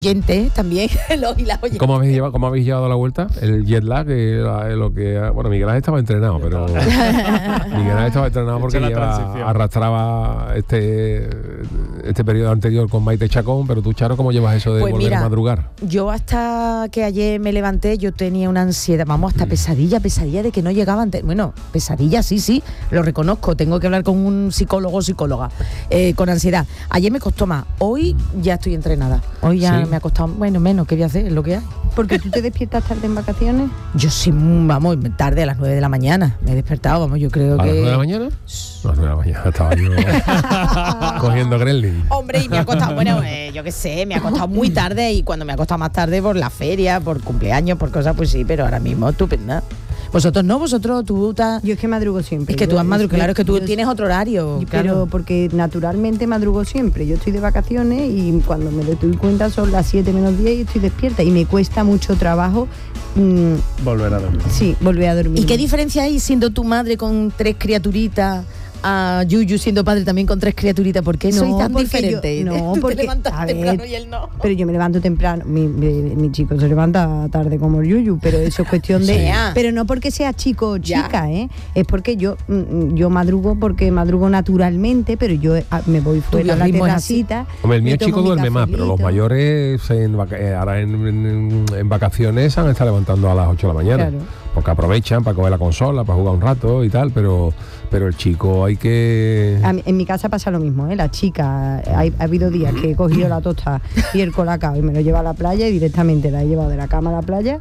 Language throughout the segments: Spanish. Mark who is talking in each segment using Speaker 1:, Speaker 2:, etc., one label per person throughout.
Speaker 1: También los y las oyentes.
Speaker 2: ¿Cómo habéis llevado la vuelta? El jet lag, bueno, Miguel Ángel estaba entrenado, pero Miguel Ángel estaba entrenado porque arrastraba este periodo anterior con Maite Chacón, pero tú, Charo, ¿cómo llevas eso de volver a madrugar?
Speaker 1: Yo hasta que ayer me levanté, yo tenía una ansiedad, hasta pesadilla de que no llegaban, pesadilla, sí, lo reconozco, tengo que hablar con un psicóloga, con ansiedad. Ayer me costó más, hoy ya estoy entrenada, hoy ya me ha costado, menos, ¿qué voy a hacer? Es lo que hay.
Speaker 3: ¿Porque tú te despiertas tarde en vacaciones?
Speaker 1: Yo sí, tarde, a las 9 de la mañana, me he despertado, yo creo que...
Speaker 2: ¿A las 9 de la mañana? A las 9 de la mañana estaba yo cogiendo gremlin.
Speaker 1: Hombre, y me ha costado, yo qué sé, me ha costado muy tarde, y cuando me ha costado más tarde por la feria, por cumpleaños, por cosas, pues sí, pero ahora mismo estupenda. Vosotros no, tú estás...
Speaker 3: Yo es que madrugo siempre.
Speaker 1: Es que tú has madrugado, claro, es que tú tienes otro horario.
Speaker 3: Pero porque naturalmente madrugo siempre. Yo estoy de vacaciones y cuando me doy cuenta son las 7 menos 10 y estoy despierta. Y me cuesta mucho trabajo...
Speaker 4: volver a dormir.
Speaker 3: Sí, volver a dormir.
Speaker 1: ¿Y qué diferencia hay siendo tu madre con 3 criaturitas a Yuyu siendo padre también con 3 criaturitas? ¿Por qué sois tan diferentes?
Speaker 3: Tú
Speaker 1: te levantas temprano y él no.
Speaker 3: Pero yo me levanto temprano. Mi chico se levanta tarde como el Yuyu, pero eso es cuestión de... Pero no porque sea chico o chica, es porque yo madrugo porque madrugo naturalmente, pero yo me voy fuera a la terracita.
Speaker 2: Hombre, el mío chico duerme más, pero los mayores ahora en vacaciones han estado levantando a las 8 de la mañana. Claro. Porque aprovechan para coger la consola, para jugar un rato y tal, pero el chico hay que...
Speaker 3: En mi casa pasa lo mismo, la chica, ha habido días que he cogido la tosta y el colacao y me lo llevo a la playa y directamente la he llevado de la cama a la playa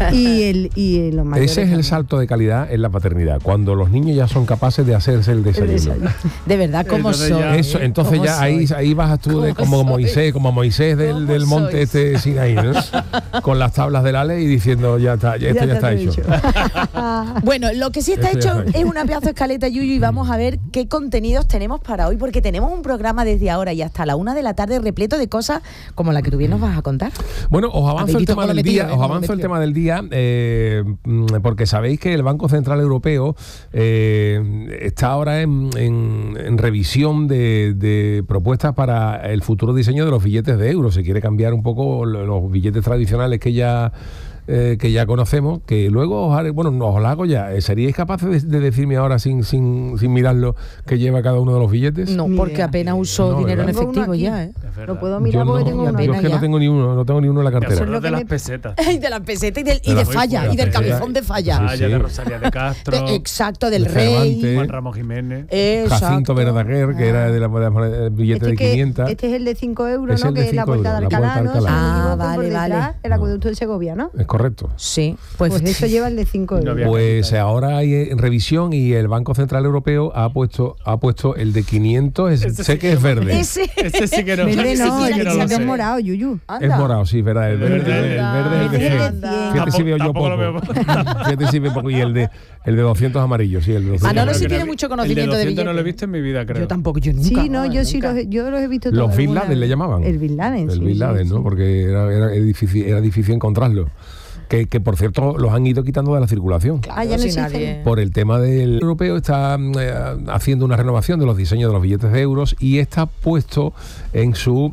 Speaker 3: y los mayores...
Speaker 2: Ese es el salto de calidad en la paternidad, cuando los niños ya son capaces de hacerse el desayuno.
Speaker 1: De verdad, ¿cómo soy?
Speaker 2: Entonces ya ahí vas tú como Moisés del monte este Sinaí, ¿no? Con las tablas de la ley y diciendo esto ya está hecho.
Speaker 1: Bueno, lo que sí está hecho es una pedazo de escaleta, Yuyu, y vamos a ver qué contenidos tenemos para hoy, porque tenemos un programa desde ahora y hasta la 1 de la tarde repleto de cosas como la que tú bien nos vas a contar.
Speaker 2: Bueno, os avanzo el tema del día, porque sabéis que el Banco Central Europeo está ahora en revisión de propuestas para el futuro diseño de los billetes de euro. Se quiere cambiar un poco los billetes tradicionales que ya conocemos, que luego os la hago ya. ¿Seríais capaces de decirme ahora sin mirarlo qué lleva cada uno de los billetes?
Speaker 1: No, porque apenas uso dinero en efectivo ya.
Speaker 3: Lo puedo mirar porque tengo uno.
Speaker 2: Yo es que no tengo ni uno en la cartera.
Speaker 4: Son los de las pesetas.
Speaker 1: Y de las pesetas y de Falla, y del cabezón de Falla.
Speaker 4: De Rosalía de Castro.
Speaker 1: Exacto, del Rey.
Speaker 4: Juan Ramón Jiménez.
Speaker 2: Jacinto Verdaguer, que era del billete de 500.
Speaker 3: Este es el de 5 euros, ¿no? Que es la Puerta de Alcalá, ¿no?
Speaker 1: Vale.
Speaker 3: El acueducto de Segovia, ¿no?
Speaker 2: Correcto.
Speaker 1: Sí,
Speaker 3: pues eso lleva el de 5 euros.
Speaker 2: Pues ahora hay en revisión y el Banco Central Europeo ha puesto el de 500, sé que es verde.
Speaker 1: Ese
Speaker 4: sí que no.
Speaker 3: Verde no, el es morado, Yuyu.
Speaker 2: Es morado, sí, verdad. El verde es el de 100. Fíjate si veo yo poco. Fíjate si veo poco. Y el de 200 amarillo, sí, el de 200.
Speaker 1: Manolo sí tiene mucho conocimiento de billetes.
Speaker 4: No lo he visto en mi vida, creo.
Speaker 1: Yo tampoco, yo nunca.
Speaker 3: Sí, no, yo los he visto todos.
Speaker 2: Los Bin Laden le llamaban.
Speaker 3: El Bin Laden, sí.
Speaker 2: El Bin Laden, ¿no? Porque era difícil encontrarlo. Que por cierto los han ido quitando de la circulación.
Speaker 1: Claro, ya no existe.
Speaker 2: Por el tema del europeo está haciendo una renovación de los diseños de los billetes de euros y está puesto en su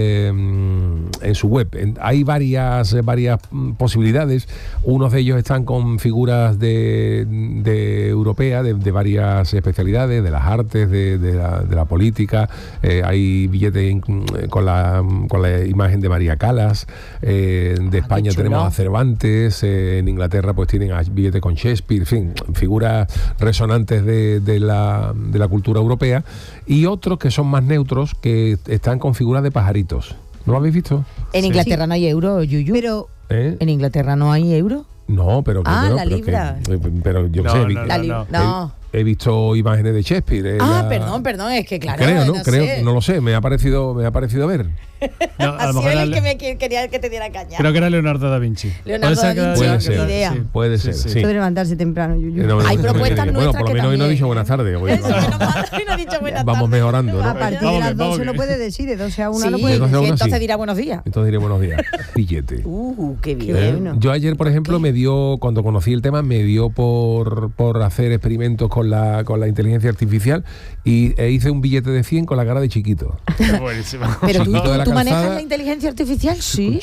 Speaker 2: web. Hay varias posibilidades. Unos de ellos están con figuras de europea, de varias especialidades, de las artes, de la política. Hay billetes con la imagen de María Callas. De España tenemos a Cervantes. En Inglaterra pues tienen billetes con Shakespeare, en fin, figuras resonantes de la cultura europea, y otros que son más neutros, que están con figuras de pajaritos. ¿No lo habéis visto?
Speaker 1: En Inglaterra no hay euro, Yuyu.
Speaker 3: Pero
Speaker 1: ¿en Inglaterra no hay euro?
Speaker 2: No, pero
Speaker 1: la libra.
Speaker 2: Pero yo qué sé.
Speaker 1: No.
Speaker 2: He visto imágenes de Shakespeare.
Speaker 1: Perdón, es que claro.
Speaker 2: No lo sé, me ha parecido ver.
Speaker 4: No, a lo mejor
Speaker 1: el que quería que te diera caña.
Speaker 4: Creo que era Leonardo da Vinci.
Speaker 2: Puede ser, sí.
Speaker 3: Puede levantarse temprano, Yuyu.
Speaker 1: Hay propuestas nuestras.
Speaker 2: Bueno, por lo menos hoy no he dicho buenas tardes. Vamos mejorando, ¿no?
Speaker 3: A partir de las 12 lo puede decir, de 12 a 1 lo puede
Speaker 1: decir.
Speaker 3: decir.
Speaker 1: Entonces dirá buenos días.
Speaker 2: Billete.
Speaker 1: Qué bien.
Speaker 2: Yo ayer, por ejemplo, cuando conocí el tema, me dio por hacer experimentos con la inteligencia artificial e hice un billete de 100 con la cara de Chiquito.
Speaker 4: Buenísimo.
Speaker 1: Pero tú manejas la inteligencia artificial, sí.